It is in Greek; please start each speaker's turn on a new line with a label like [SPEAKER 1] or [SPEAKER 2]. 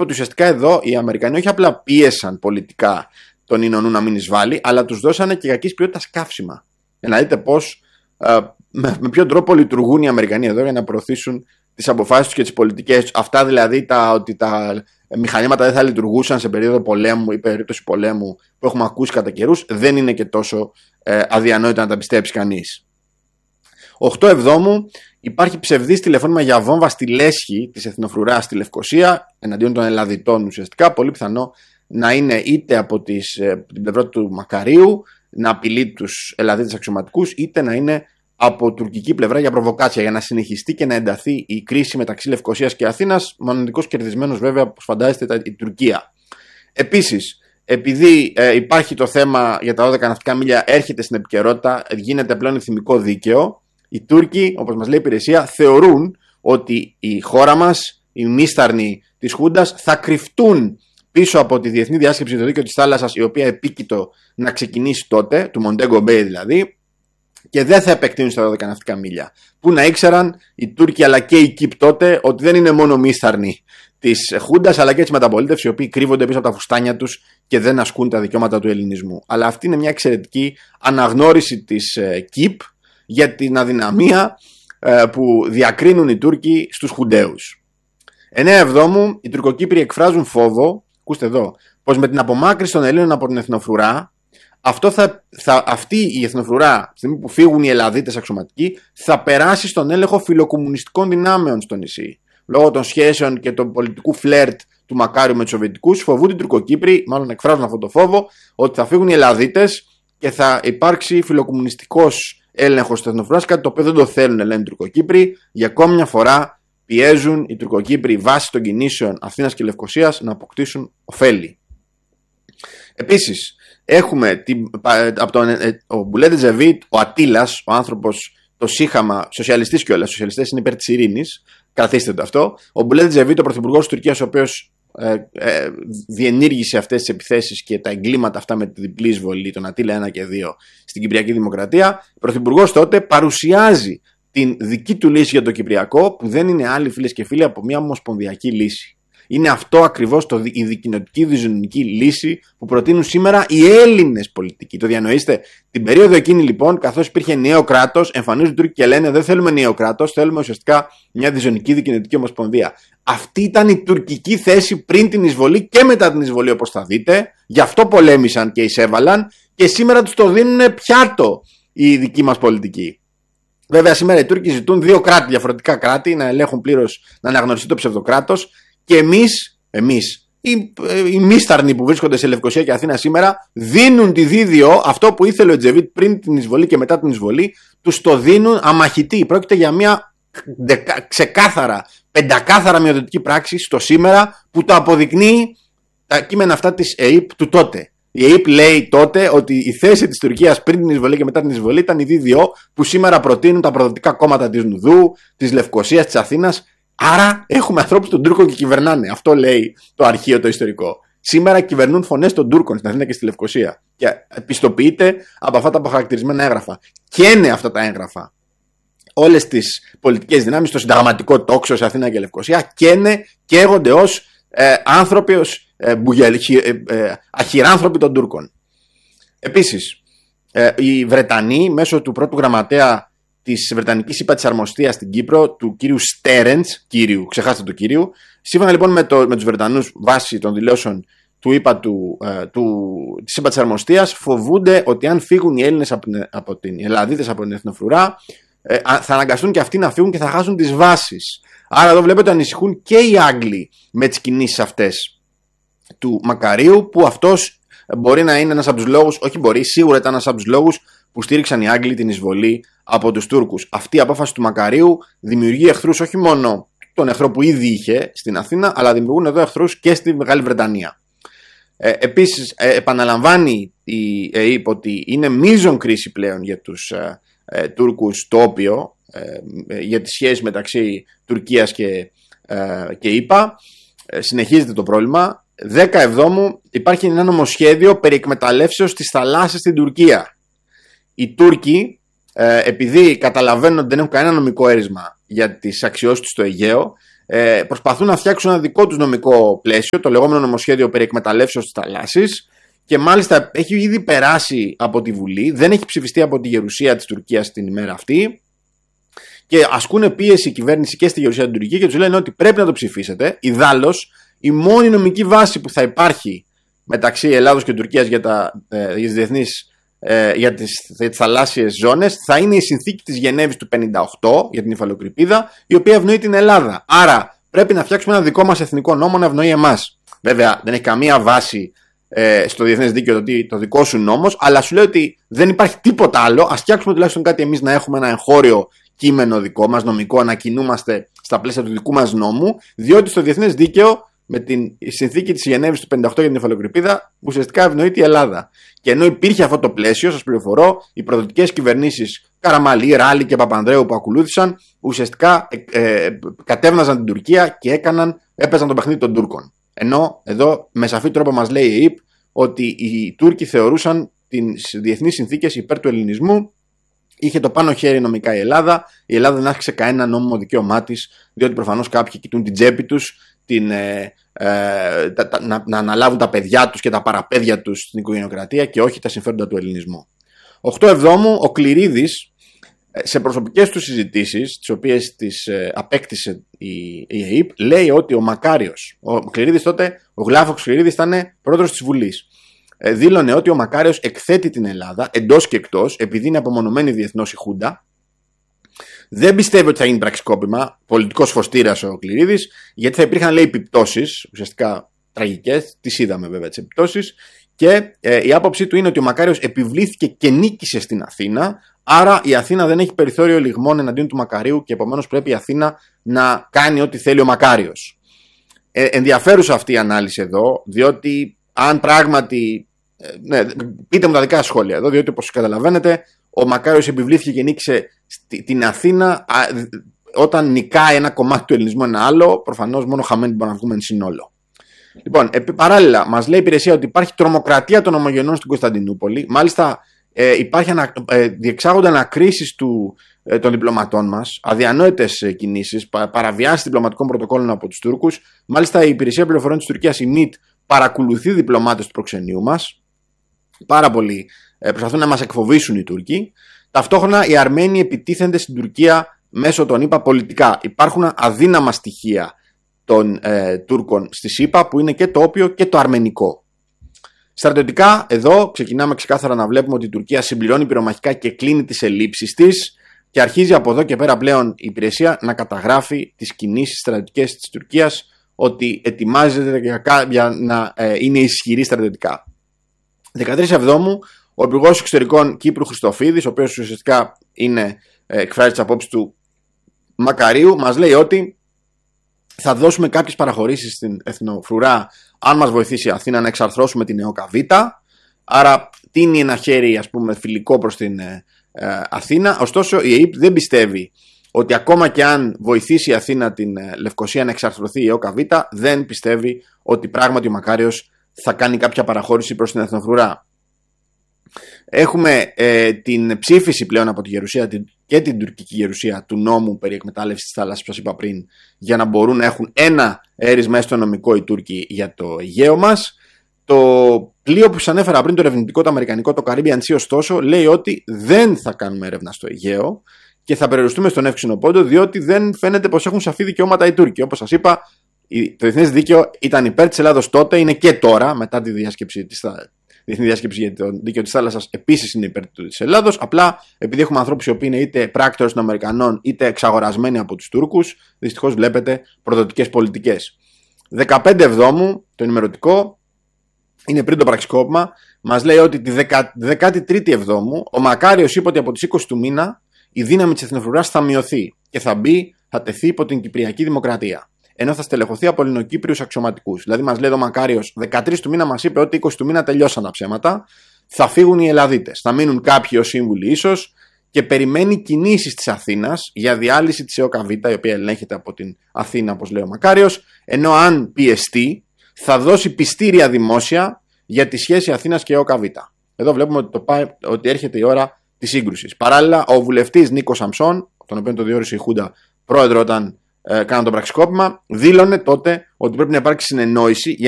[SPEAKER 1] είπε ότι ουσιαστικά εδώ οι Αμερικανοί όχι απλά πίεσαν πολιτικά τον Ινωνού να μην εισβάλλει, αλλά τους δώσανε και κακής ποιότητας καύσιμα. Για να δείτε πώς, με ποιον τρόπο λειτουργούν οι Αμερικανοί εδώ για να προωθήσουν τις αποφάσεις τους και τις πολιτικές τους. Αυτά δηλαδή ότι τα μηχανήματα δεν θα λειτουργούσαν σε περίοδο πολέμου ή περίπτωση πολέμου που έχουμε ακούσει κατά καιρούς, δεν είναι και τόσο αδιανόητο να τα πιστέψει κανείς. 8 Εβδόμου υπάρχει ψευδής τηλεφώνημα για βόμβα στη λέσχη της Εθνοφρουράς στη Λευκοσία, εναντίον των Ελλαδιτών ουσιαστικά. Πολύ πιθανό να είναι είτε από την πλευρά του Μακαρίου, να απειλεί τους Ελλαδίτες αξιωματικούς, είτε να είναι από τουρκική πλευρά για προβοκάτσια, για να συνεχιστεί και να ενταθεί η κρίση μεταξύ Λευκοσίας και Αθήνας, μοναδικός κερδισμένος βέβαια, όπως φαντάζεστε, η Τουρκία. Επίσης, επειδή υπάρχει το θέμα για τα 12 ναυτικά μίλια, έρχεται στην επικαιρότητα, γίνεται πλέον εθνικό δίκαιο, οι Τούρκοι, όπως μας λέει η υπηρεσία, θεωρούν ότι η χώρα μας, οι μίσταρνοι της Χούντας, θα κρυφτούν πίσω από τη Διεθνή Διάσκεψη του Δίκαιου της Θάλασσας, η οποία επίκειτο να ξεκινήσει τότε, του Μοντέγκο Μπέι δηλαδή, και δεν θα επεκτείνουν στα 12 ναυτικά μίλια. Που να ήξεραν οι Τούρκοι αλλά και οι Κύπ τότε ότι δεν είναι μόνο μίσταρνοι της Χούντας, αλλά και της μεταπολίτευσης, οι οποίοι κρύβονται πίσω από τα φουστάνια τους και δεν ασκούν τα δικαιώματα του ελληνισμού. Αλλά αυτή είναι μια εξαιρετική αναγνώριση της Κύπ για την αδυναμία που διακρίνουν οι Τούρκοι στους Χουνταίους. 9 Εβδόμου οι Τουρκοκύπριοι εκφράζουν φόβο, ακούστε εδώ, πως με την απομάκρυνση των Ελλήνων από την Εθνοφρουρά, αυτή η Εθνοφρουρά, στη στιγμή που φύγουν οι Ελλαδίτες αξιωματικοί, θα περάσει στον έλεγχο φιλοκομμουνιστικών δυνάμεων στο νησί. Λόγω των σχέσεων και του πολιτικού φλερτ του Μακάριου με τους Σοβιετικούς, φοβούνται οι Τουρκοκύπροι, μάλλον εκφράζουν αυτό το φόβο, ότι θα φύγουν οι Ελλαδίτες και θα υπάρξει φιλοκομμουνιστικός έλεγχος της Εθνοφρουράς, κάτι το οποίο δεν το θέλουν, λένε οι Τουρκοκύπροι. Για ακόμη μια φορά πιέζουν οι Τουρκοκύπροι βάσει των κινήσεων Αθήνας και Λευκοσίας να αποκτήσουν ωφέλη. Επίσης, έχουμε ο Μπουλέντε Ζεβίτ, ο Ατήλας, ο άνθρωπος, το σύγχαμα, σοσιαλιστής κιόλας, σοσιαλιστές είναι υπέρ της ειρήνης, καθίστε το αυτό. Ο Μπουλέντε Ζεβίτ, ο πρωθυπουργός της Τουρκίας, ο οποίος διενήργησε αυτές τις επιθέσεις και τα εγκλήματα αυτά με τη διπλή εισβολή, τον Ατήλα 1 και 2 στην Κυπριακή Δημοκρατία, ο πρωθυπουργός τότε παρουσιάζει την δική του λύση για το Κυπριακό, που δεν είναι άλλη, φίλες και φίλοι, από μια ομοσπονδιακή λύση. Είναι αυτό ακριβώς η δικοινοτική διζωνική λύση που προτείνουν σήμερα οι Έλληνες πολιτικοί. Το διανοείστε. Την περίοδο εκείνη λοιπόν, καθώς υπήρχε νέο κράτος, εμφανίζονται οι Τούρκοι και λένε δεν θέλουμε νέο κράτος, θέλουμε ουσιαστικά μια διζωνική δικοινοτική ομοσπονδία. Αυτή ήταν η τουρκική θέση πριν την εισβολή και μετά την εισβολή, όπως θα δείτε. Γι' αυτό πολέμησαν και εισέβαλαν και σήμερα τους το δίνουν πιάτο οι δικοί μας πολιτικοί. Βέβαια, σήμερα οι Τούρκοι ζητούν δύο κράτη, διαφορετικά κράτη, να ελέγχουν πλήρως, να αναγνωριστεί το ψευδοκράτος. Και εμείς, οι μίσταρνοι που βρίσκονται σε Λευκοσία και Αθήνα σήμερα, δίνουν τη δίδυο, αυτό που ήθελε ο Τζεβίτ πριν την εισβολή και μετά την εισβολή, τους το δίνουν αμαχητή. Πρόκειται για μια ξεκάθαρα, πεντακάθαρα μειοδοτική πράξη στο σήμερα, που το αποδεικνύει τα κείμενα αυτά της ΕΥΠ του τότε. Η ΕΥΠ λέει τότε ότι η θέση της Τουρκίας πριν την εισβολή και μετά την εισβολή ήταν η δίδυο που σήμερα προτείνουν τα προδοτικά κόμματα της Νουδού, της Λευκοσίας, της Αθήνας. Άρα έχουμε ανθρώπους των Τούρκων και κυβερνάνε. Αυτό λέει το αρχείο το ιστορικό. Σήμερα κυβερνούν φωνές των Τούρκων στην Αθήνα και στη Λευκοσία. Και πιστοποιείται από αυτά τα αποχαρακτηρισμένα έγγραφα. Καίνε αυτά τα έγγραφα όλες τις πολιτικές δυνάμεις, το συνταγματικό τόξο σε Αθήνα και Λευκοσία, καίγονται ως άνθρωποι, ως αχυράνθρωποι των Τούρκων. Επίσης, οι Βρετανοί μέσω του πρώτου γραμματέα της Βρετανικής ΥΠΑ της Αρμοστίας στην Κύπρο, του κύριου Στέρεντς, ξεχάστε το κύριο, σύμφωνα λοιπόν με τους Βρετανούς βάσει των δηλώσεων του ΥΠΑ της ΥΠΑ της Αρμοστίας, φοβούνται ότι αν φύγουν οι Έλληνες οι Ελλαδίτες από την Εθνοφρουρά, θα αναγκαστούν και αυτοί να φύγουν και θα χάσουν τις βάσεις. Άρα εδώ βλέπετε ανησυχούν και οι Άγγλοι με τις κινήσεις αυτές του Μακαρίου, που αυτός μπορεί να είναι ένας από τους λόγους, όχι μπορεί, σίγουρα ήταν ένας από τους λόγους που στήριξαν οι Άγγλοι την εισβολή από τους Τούρκους. Αυτή η απόφαση του Μακαρίου δημιουργεί εχθρούς, όχι μόνο τον εχθρό που ήδη είχε στην Αθήνα, αλλά δημιουργούν εδώ εχθρούς και στη Μεγάλη Βρετανία. Επίσης, επαναλαμβάνει η ΕΥΠ ότι είναι μείζον κρίση πλέον για τους Τούρκους το όπιο, για τις σχέσεις μεταξύ Τουρκίας και ΗΠΑ. Συνεχίζεται το πρόβλημα. 10 Εβδόμου υπάρχει ένα νομοσχέδιο περί εκμεταλλεύσεως της θαλάσσης στην Τουρκία. Οι Τούρκοι, επειδή καταλαβαίνουν ότι δεν έχουν κανένα νομικό έρισμα για τις αξιώσεις τους στο Αιγαίο, προσπαθούν να φτιάξουν ένα δικό τους νομικό πλαίσιο, το λεγόμενο νομοσχέδιο περί εκμεταλλεύσεως της θαλάσσης, και μάλιστα έχει ήδη περάσει από τη Βουλή, δεν έχει ψηφιστεί από τη Γερουσία της Τουρκίας την ημέρα αυτή, και ασκούν πίεση η κυβέρνηση και στη Γερουσία την Τουρκία και τους λένε ότι πρέπει να το ψηφίσετε. Ιδάλλως, η μόνη νομική βάση που θα υπάρχει μεταξύ Ελλάδος και Τουρκίας για τις θαλάσσιες ζώνες θα είναι η συνθήκη της Γενέβης του 1958 για την υφαλοκρηπίδα, η οποία ευνοεί την Ελλάδα. Άρα πρέπει να φτιάξουμε ένα δικό μας εθνικό νόμο να ευνοεί εμάς. Βέβαια, δεν έχει καμία βάση στο διεθνές δίκαιο το δικό σου νόμος, αλλά σου λέει ότι δεν υπάρχει τίποτα άλλο. Ας φτιάξουμε τουλάχιστον κάτι εμείς, να έχουμε ένα εγχώριο κείμενο δικό μας, νομικό, να κινούμαστε στα πλαίσια του δικού μας νόμου, διότι στο διεθνές δίκαιο, με την συνθήκη της Γενέβης του 1958 για την υφαλοκρηπίδα, ουσιαστικά ευνοείται η Ελλάδα. Και ενώ υπήρχε αυτό το πλαίσιο, σας πληροφορώ, οι προδοτικές κυβερνήσεις Καραμαλή, Ράλη και Παπανδρέου που ακολούθησαν, ουσιαστικά κατέβναζαν την Τουρκία και έπαιζαν το παιχνίδι των Τούρκων. Ενώ εδώ με σαφή τρόπο μας λέει η ΕΕΠ ότι οι Τούρκοι θεωρούσαν τις διεθνείς συνθήκες υπέρ του ελληνισμού. Είχε το πάνω χέρι νομικά η Ελλάδα. Η Ελλάδα δεν άσκησε κανένα νόμιμο δικαίωμά της, διότι προφανώς κάποιοι κοιτούν την τσέπη τους, να αναλάβουν τα παιδιά τους και τα παραπέδια τους στην οικογενειοκρατία και όχι τα συμφέροντα του ελληνισμού. 8 Εβδόμου, ο Κληρίδης, σε προσωπικές του συζητήσεις, τις οποίες τις απέκτησε η ΕΕΠ, λέει ότι ο Μακάριος, ο Κληρίδης τότε, ο Γλάφος Κληρίδης ήταν πρόεδρος της Βουλής, δήλωνε ότι ο Μακάριος εκθέτει την Ελλάδα εντός και εκτός, επειδή είναι απομονωμένη διεθνώς η Χούντα. Δεν πιστεύει ότι θα γίνει πραξικόπημα, πολιτικός φωστήρας ο Κληρίδης, γιατί θα υπήρχαν, λέει, επιπτώσεις, ουσιαστικά τραγικές, τις είδαμε βέβαια τις επιπτώσεις, και η άποψή του είναι ότι ο Μακάριος επιβλήθηκε και νίκησε στην Αθήνα, άρα η Αθήνα δεν έχει περιθώριο λιγμών εναντίον του Μακαρίου και επομένως πρέπει η Αθήνα να κάνει ό,τι θέλει ο Μακάριος. Ενδιαφέρουσα αυτή η ανάλυση εδώ, διότι αν πράγματι. Ναι, πείτε μου τα δικά σχόλια εδώ, διότι όπως καταλαβαίνετε, ο Μακάριος επιβλήθηκε και νίκησε την Αθήνα. Όταν νικάει ένα κομμάτι του ελληνισμού ένα άλλο, προφανώς μόνο χαμένοι μπορούμε να βγούμε εν συνόλο. Λοιπόν, παράλληλα, μας λέει η υπηρεσία ότι υπάρχει τρομοκρατία των ομογενών στην Κωνσταντινούπολη. Μάλιστα, διεξάγονται ανακρίσεις των διπλωματών μας, αδιανόητες κινήσεις, παραβιάσεις διπλωματικών πρωτοκόλων από τους Τούρκους. Μάλιστα, η υπηρεσία πληροφοριών της Τουρκίας, η ΜΙΤ, παρακολουθεί διπλωμάτες του προξενείου μας. Πάρα πολύ προσπαθούν να μας εκφοβήσουν οι Τούρκοι. Ταυτόχρονα οι Αρμένοι επιτίθενται στην Τουρκία μέσω των ΗΠΑ πολιτικά. Υπάρχουν αδύναμα στοιχεία των Τούρκων στις ΗΠΑ, που είναι και το όπιο και το αρμενικό. Στρατιωτικά, εδώ ξεκινάμε ξεκάθαρα να βλέπουμε ότι η Τουρκία συμπληρώνει πυρομαχικά και κλείνει τις ελλείψεις της, και αρχίζει από εδώ και πέρα πλέον η υπηρεσία να καταγράφει τις κινήσεις στρατιωτικές της Τουρκίας, ότι ετοιμάζεται για να είναι ισχυρή στρατιωτικά. 13 Εβδόμου, ο Υπουργός Εξωτερικών Κύπρου Χριστοφίδης, ο οποίος ουσιαστικά εκφράζει τις απόψεις του Μακαρίου, μας λέει ότι θα δώσουμε κάποιες παραχωρήσεις στην εθνοφρουρά αν μας βοηθήσει η Αθήνα να εξαρθρώσουμε την ΕΟΚΑ Β. Άρα τίνει ένα χέρι, ας πούμε, φιλικό προς την Αθήνα. Ωστόσο η ΕΕΠ δεν πιστεύει ότι ακόμα και αν βοηθήσει η Αθήνα την Λευκοσία να εξαρθρωθεί η ΕΟΚΑ Β, δεν πιστεύει ότι πράγματι ο Μακάριος θα κάνει κάποια παραχώρηση προς την εθνοφρουρά. Έχουμε την ψήφιση πλέον από τη Γερουσία και την τουρκική Γερουσία του νόμου περί εκμετάλλευσης της θάλασσας, που σας είπα πριν, για να μπορούν να έχουν ένα έρισμα έστω νομικό οι Τούρκοι για το Αιγαίο μας. Το πλοίο που σας ανέφερα πριν, το ερευνητικό, το αμερικανικό, το Caribbean Sea, ωστόσο, λέει ότι δεν θα κάνουμε έρευνα στο Αιγαίο και θα περιοριστούμε στον Εύξηνο Πόντο, διότι δεν φαίνεται πως έχουν σαφή δικαιώματα οι Τούρκοι. Όπως σας είπα, το διεθνές δίκαιο ήταν υπέρ της Ελλάδος τότε, είναι και τώρα, μετά τη διεθνή διάσκεψη για το δίκαιο της θάλασσας, επίσης είναι υπέρ της Ελλάδος. Απλά επειδή έχουμε ανθρώπους οι οποίοι είναι είτε πράκτορες των Αμερικανών είτε εξαγορασμένοι από τους Τούρκους, δυστυχώς βλέπετε προδοτικές πολιτικές. 15 Εβδόμου, το ενημερωτικό, είναι πριν το πραξικόπημα, μας λέει ότι τη 13η Εβδόμου ο Μακάριος είπε ότι από τις 20 του μήνα η δύναμη της εθνοφρουράς θα μειωθεί και θα τεθεί υπό την Κυπριακή Δημοκρατία. Ενώ θα στελεχωθεί από Ελληνοκύπριους αξιωματικούς. Δηλαδή, μας λέει ο Μακάριος, 13 του μήνα μας είπε ότι 20 του μήνα τελειώσαν τα ψέματα. Θα φύγουν οι Ελλαδίτες. Θα μείνουν κάποιοι ως σύμβουλοι ίσως, και περιμένει κινήσεις της Αθήνας για διάλυση της ΕΟΚΑ Β, η οποία ελέγχεται από την Αθήνα, όπως λέει ο Μακάριος. Ενώ αν πιεστεί, θα δώσει πιστήρια δημόσια για τη σχέση Αθήνας και ΕΟΚΑ Β. Εδώ βλέπουμε ότι έρχεται η ώρα της σύγκρουσης. Παράλληλα, ο βουλευτής Νίκος Σαμψών, τον οποίο το διόρισε η Χούντα πρόεδρο όταν κάναν το πραξικόπημα, δήλωνε τότε ότι πρέπει να υπάρξει συνεννόηση για